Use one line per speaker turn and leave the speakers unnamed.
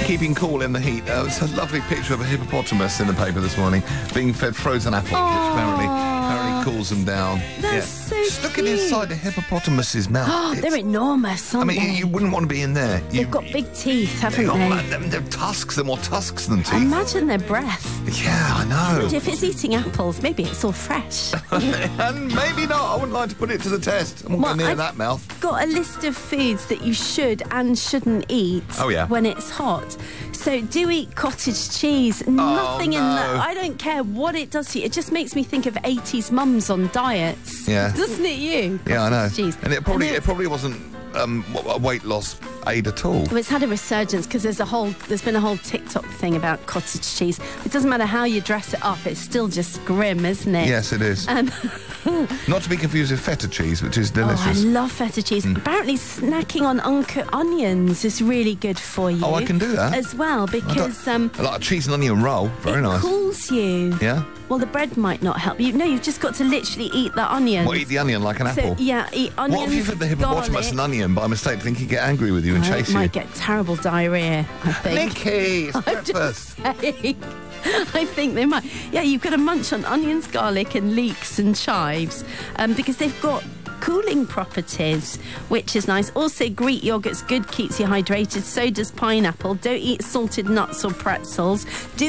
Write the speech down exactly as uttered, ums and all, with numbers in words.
keeping cool in the heat. Uh, it's a lovely picture of a hippopotamus in the paper this morning being fed frozen apples, which apparently, apparently cools them down.
That's
yeah.
so
Just looking
cute.
inside the hippopotamus's mouth.
Oh,
it's,
they're enormous, aren't
I mean, you,
they?
you wouldn't want to be in there. You,
They've got big teeth, haven't
they?
they?
Got, they're, they're tusks. They're more tusks than teeth.
Imagine their breath.
Yeah, I know.
If it's eating apples, maybe it's all fresh.
And maybe not. I wouldn't like to put it to the test. I won't
Well,
go near
I've
that mouth.
Got a list of foods that you should and shouldn't eat
Oh, yeah.
when it's hot. So do eat cottage cheese. Nothing in
no.
that. I don't care what it does to you. It just makes me think of eighties mums on diets.
Yeah.
Doesn't it you?
Yeah, I know.
Cottage cheese.
And it probably
And
it probably wasn't um, a weight loss aid at all.
Well, it's had a resurgence because there's a whole there's been a whole TikTok thing about cottage cheese. It doesn't matter how you dress it up, it's still just grim, isn't it?
Yes, it is.
Um,
Not to be confused with feta cheese, which is
oh, I
delicious.
love feta cheese. Apparently, snacking on uncut onions is really good for you.
Oh, I can do that.
as well because um,
Like a cheese and onion roll. Very
it
nice.
cools you.
Yeah?
Well, the bread might not help you. No, you've just got to literally eat the onions.
Well, eat the onion like an
so,
apple.
yeah, eat onions.
What if you fed the hippopotamus
garlic.
an onion by mistake? Think he'd get angry with you and
Oh,
chase
it
you?
might get terrible diarrhea, I think.
Nikki, it's
I'm
breakfast.
just saying. I think they might. Yeah, you've got to munch on onions, garlic and leeks and chives um, because they've got cooling properties, which is nice. Also, Greek yogurt's good, keeps you hydrated. So does pineapple. Don't eat salted nuts or pretzels. Do